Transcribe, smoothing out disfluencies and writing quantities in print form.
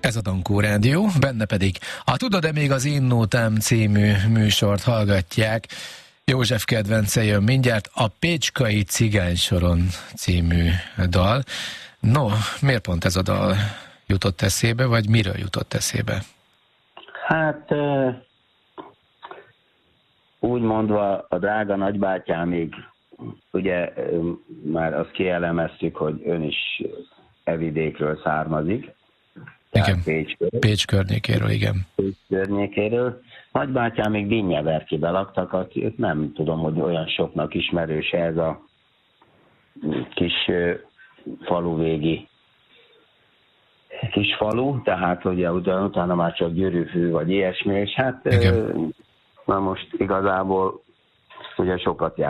Ez a Dankó Rádió, benne pedig a Tudod-e még az Innótám című műsort hallgatják. József kedvence jön mindjárt, a Pécskai Cigánysoron című dal. No, miért pont ez a dal jutott eszébe, vagy miről jutott eszébe? Hát úgy mondva a drága nagybátyámig, ugye már azt kielemeztük, hogy ön is vidékről származik. Igen, Pécs környékéről, igen. Pécs környékéről. Nagybátyám még Dinnyeverkibe laktak, nem tudom, hogy olyan soknak ismerős ez a kis faluvégi kis falu, tehát ugye utána már csak Győrűfű vagy ilyesmi, és hát na most igazából ugye sokat